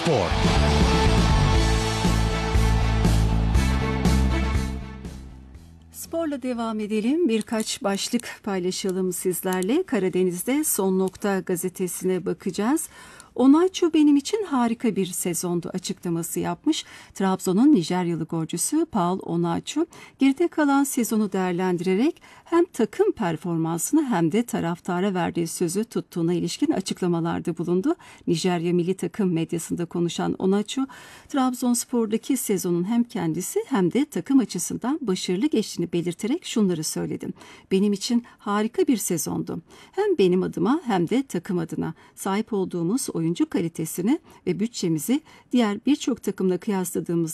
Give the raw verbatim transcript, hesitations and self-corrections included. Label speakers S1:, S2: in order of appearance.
S1: Spor.
S2: Sporla devam edelim. Birkaç başlık paylaşalım sizlerle. Karadeniz'de Son Nokta gazetesine bakacağız. Onaçu benim için harika bir sezondu açıklaması yapmış. Trabzon'un Nijeryalı golcüsü Paul Onaçu geride kalan sezonu değerlendirerek hem takım performansını hem de taraftara verdiği sözü tuttuğuna ilişkin açıklamalarda bulundu. Nijerya milli takım medyasında konuşan Onaçu, Trabzonspor'daki sezonun hem kendisi hem de takım açısından başarılı geçtiğini belirterek şunları söyledi. Benim için harika bir sezondu. Hem benim adıma hem de takım adına sahip olduğumuz oyuncu kalitesini ve bütçemizi diğer birçok takımla kıyasladığımız